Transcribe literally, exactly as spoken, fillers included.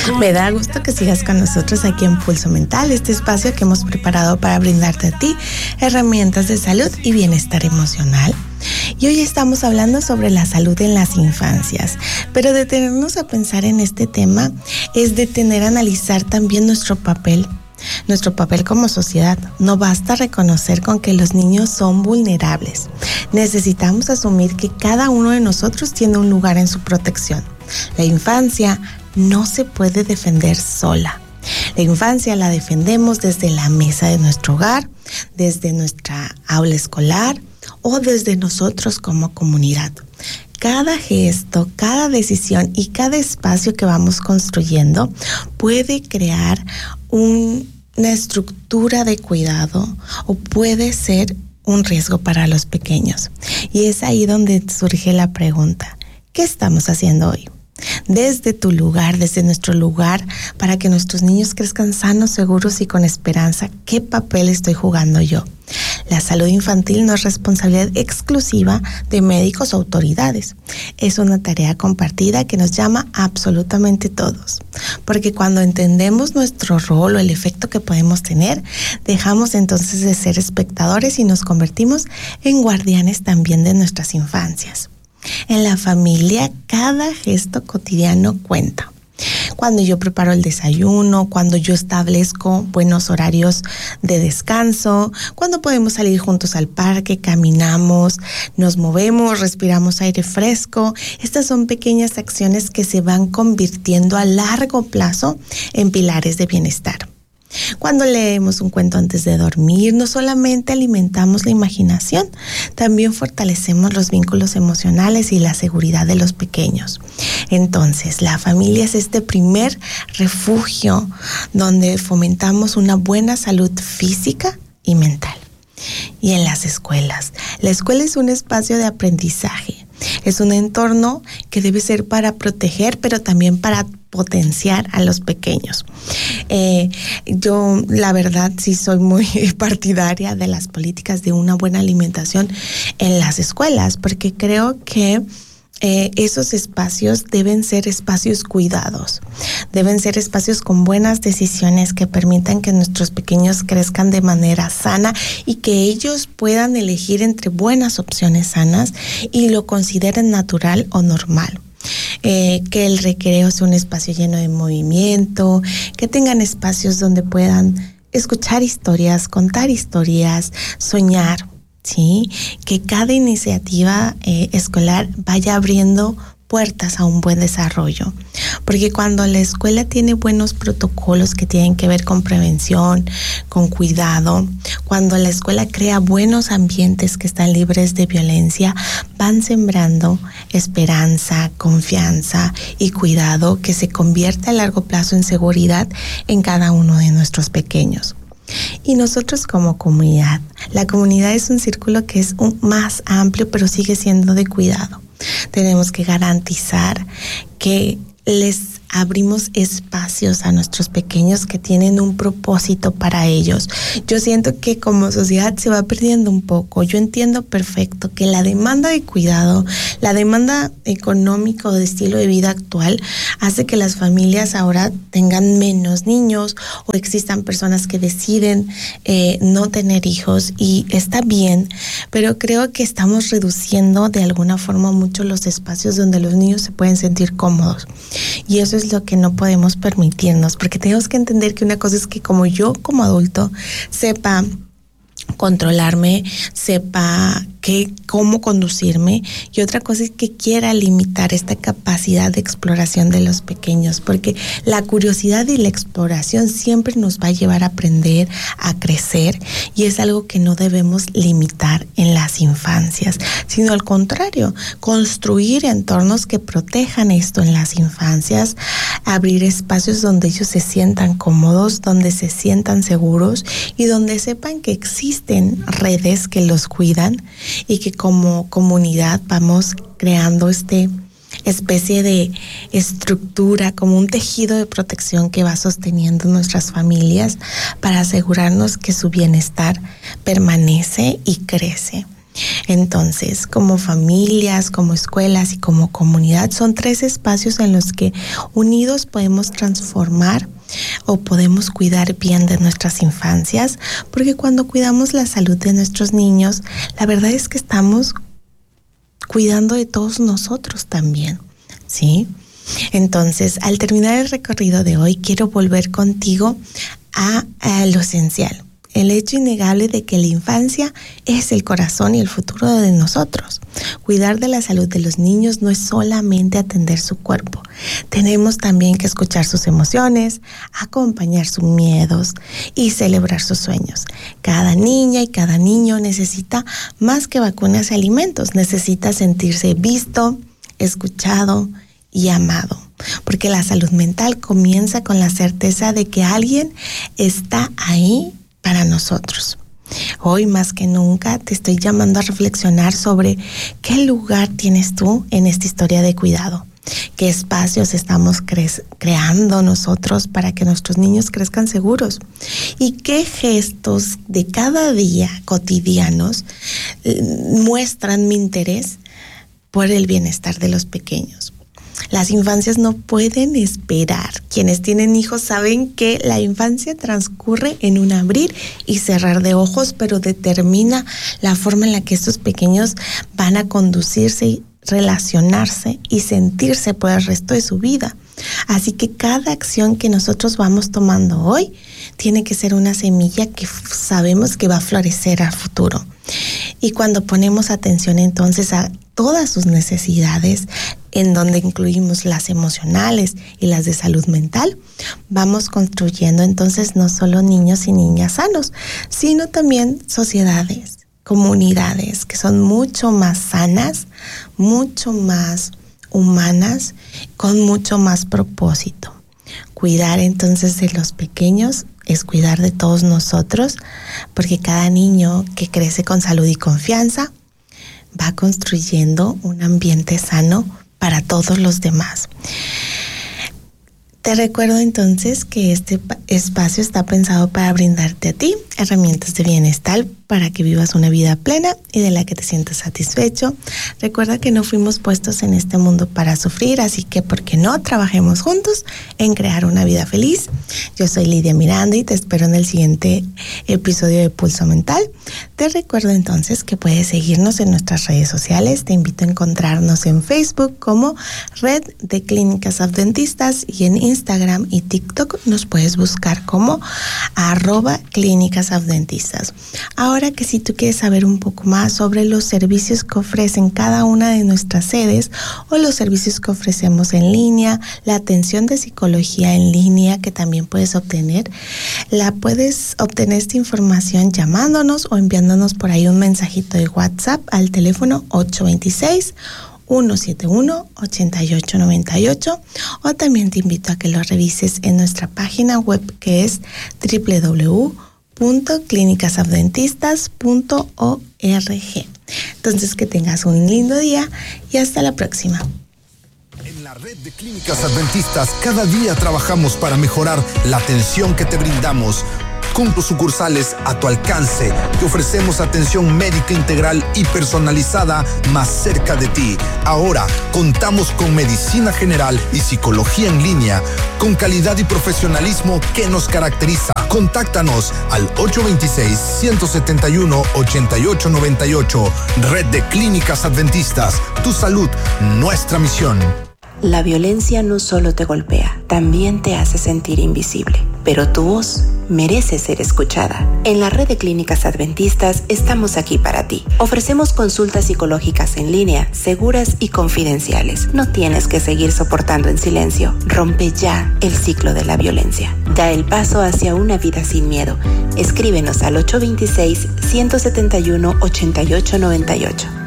Me da gusto que sigas con nosotros aquí en Pulso Mental, este espacio que hemos preparado para brindarte a ti herramientas de salud y bienestar emocional. Y hoy estamos hablando sobre la salud en las infancias, pero detenernos a pensar en este tema es detener a analizar también nuestro papel. Nuestro papel como sociedad. No basta reconocer con que los niños son vulnerables. Necesitamos asumir que cada uno de nosotros tiene un lugar en su protección. La infancia no se puede defender sola. La infancia la defendemos desde la mesa de nuestro hogar, desde nuestra aula escolar o desde nosotros como comunidad. Cada gesto, cada decisión y cada espacio que vamos construyendo puede crear un, una estructura de cuidado o puede ser un riesgo para los pequeños. Y es ahí donde surge la pregunta, ¿qué estamos haciendo hoy? Desde tu lugar, desde nuestro lugar, para que nuestros niños crezcan sanos, seguros y con esperanza, ¿qué papel estoy jugando yo? La salud infantil no es responsabilidad exclusiva de médicos o autoridades. Es una tarea compartida que nos llama a absolutamente todos. Porque cuando entendemos nuestro rol o el efecto que podemos tener, dejamos entonces de ser espectadores y nos convertimos en guardianes también de nuestras infancias. En la familia, cada gesto cotidiano cuenta. Cuando yo preparo el desayuno, cuando yo establezco buenos horarios de descanso, cuando podemos salir juntos al parque, caminamos, nos movemos, respiramos aire fresco. Estas son pequeñas acciones que se van convirtiendo a largo plazo en pilares de bienestar. Cuando leemos un cuento antes de dormir, no solamente alimentamos la imaginación, también fortalecemos los vínculos emocionales y la seguridad de los pequeños. Entonces, la familia es este primer refugio donde fomentamos una buena salud física y mental. Y en las escuelas, la escuela es un espacio de aprendizaje. Es un entorno que debe ser para proteger, pero también para potenciar a los pequeños. Eh, yo, la verdad, sí soy muy partidaria de las políticas de una buena alimentación en las escuelas, porque creo que Eh, esos espacios deben ser espacios cuidados, deben ser espacios con buenas decisiones que permitan que nuestros pequeños crezcan de manera sana y que ellos puedan elegir entre buenas opciones sanas y lo consideren natural o normal. Eh, que el recreo sea un espacio lleno de movimiento, que tengan espacios donde puedan escuchar historias, contar historias, soñar. Sí, que cada iniciativa eh, escolar vaya abriendo puertas a un buen desarrollo, porque cuando la escuela tiene buenos protocolos que tienen que ver con prevención, con cuidado, cuando la escuela crea buenos ambientes que están libres de violencia, van sembrando esperanza, confianza y cuidado que se convierte a largo plazo en seguridad en cada uno de nuestros pequeños. Y nosotros como comunidad, la comunidad es un círculo que es un, más amplio, pero sigue siendo de cuidado. Tenemos que garantizar que les abrimos espacios a nuestros pequeños que tienen un propósito para ellos. Yo siento que como sociedad se va perdiendo un poco. Yo entiendo perfecto que la demanda de cuidado, la demanda económica o de estilo de vida actual hace que las familias ahora tengan menos niños o existan personas que deciden eh, no tener hijos, y está bien, pero creo que estamos reduciendo de alguna forma mucho los espacios donde los niños se pueden sentir cómodos. Y eso es lo que no podemos permitirnos, porque tenemos que entender que una cosa es que como yo como adulto sepa controlarme, sepa que, cómo conducirme, y otra cosa es que quiera limitar esta capacidad de exploración de los pequeños, porque la curiosidad y la exploración siempre nos va a llevar a aprender, a crecer, y es algo que no debemos limitar en las infancias, sino al contrario, construir entornos que protejan esto en las infancias, abrir espacios donde ellos se sientan cómodos, donde se sientan seguros y donde sepan que existen redes que los cuidan, y que como comunidad vamos creando este especie de estructura, como un tejido de protección que va sosteniendo nuestras familias para asegurarnos que su bienestar permanece y crece. Entonces, como familias, como escuelas y como comunidad, son tres espacios en los que unidos podemos transformar o podemos cuidar bien de nuestras infancias, porque cuando cuidamos la salud de nuestros niños, la verdad es que estamos cuidando de todos nosotros también, ¿sí? Entonces, al terminar el recorrido de hoy, quiero volver contigo a, a lo esencial. El hecho innegable de que la infancia es el corazón y el futuro de nosotros. Cuidar de la salud de los niños no es solamente atender su cuerpo. Tenemos también que escuchar sus emociones, acompañar sus miedos y celebrar sus sueños. Cada niña y cada niño necesita más que vacunas y alimentos. Necesita sentirse visto, escuchado y amado. Porque la salud mental comienza con la certeza de que alguien está ahí para nosotros. Hoy más que nunca te estoy llamando a reflexionar sobre qué lugar tienes tú en esta historia de cuidado, qué espacios estamos cre- creando nosotros para que nuestros niños crezcan seguros y qué gestos de cada día cotidianos eh, muestran mi interés por el bienestar de los pequeños. Las infancias no pueden esperar. Quienes tienen hijos saben que la infancia transcurre en un abrir y cerrar de ojos, pero determina la forma en la que estos pequeños van a conducirse, relacionarse y sentirse por el resto de su vida. Así que cada acción que nosotros vamos tomando hoy tiene que ser una semilla que sabemos que va a florecer al futuro. Y cuando ponemos atención entonces a todas sus necesidades, en donde incluimos las emocionales y las de salud mental, vamos construyendo entonces no solo niños y niñas sanos, sino también sociedades, comunidades que son mucho más sanas, mucho más humanas, con mucho más propósito. Cuidar entonces de los pequeños es cuidar de todos nosotros, porque cada niño que crece con salud y confianza va construyendo un ambiente sano para todos los demás. Te recuerdo entonces que este espacio está pensado para brindarte a ti herramientas de bienestar para que vivas una vida plena y de la que te sientas satisfecho. Recuerda que no fuimos puestos en este mundo para sufrir, así que ¿por qué no trabajemos juntos en crear una vida feliz? Yo soy Lidia Miranda y te espero en el siguiente episodio de Pulso Mental. Te recuerdo entonces que puedes seguirnos en nuestras redes sociales. Te invito a encontrarnos en Facebook como Red de Clínicas Adventistas y en Instagram y TikTok nos puedes buscar como arroba Clínicas Adventistas. Ahora que si tú quieres saber un poco más sobre los servicios que ofrecen cada una de nuestras sedes o los servicios que ofrecemos en línea, la atención de psicología en línea que también puedes obtener, la puedes obtener esta información llamándonos o enviándonos por ahí un mensajito de WhatsApp al teléfono ocho dos seis, uno siete uno, ocho ocho nueve ocho, o también te invito a que lo revises en nuestra página web que es doble u doble u doble u punto clínicas adventistas punto org. Entonces que tengas un lindo día y hasta la próxima. En la red de Clínicas Adventistas cada día trabajamos para mejorar la atención que te brindamos. Con tus sucursales a tu alcance, te ofrecemos atención médica integral y personalizada más cerca de ti. Ahora contamos con medicina general y psicología en línea, con calidad y profesionalismo que nos caracteriza. Contáctanos al ocho dos seis, uno siete uno, ocho ocho nueve ocho. Red de Clínicas Adventistas. Tu salud, nuestra misión. La violencia no solo te golpea, también te hace sentir invisible. Pero tu voz merece ser escuchada. En la red de Clínicas Adventistas estamos aquí para ti. Ofrecemos consultas psicológicas en línea, seguras y confidenciales. No tienes que seguir soportando en silencio. Rompe ya el ciclo de la violencia. Da el paso hacia una vida sin miedo. Escríbenos al ocho dos seis, uno siete uno, ocho ocho nueve ocho.